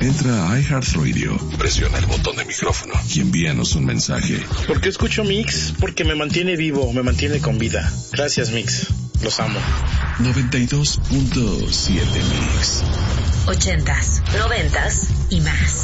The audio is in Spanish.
Entra a iHeartRadio, presiona el botón de micrófono y envíanos un mensaje. ¿Por qué escucho Mix? Porque me mantiene vivo, me mantiene con vida. Gracias, Mix. Los amo. 92.7 Mix. 80s, 90s y más.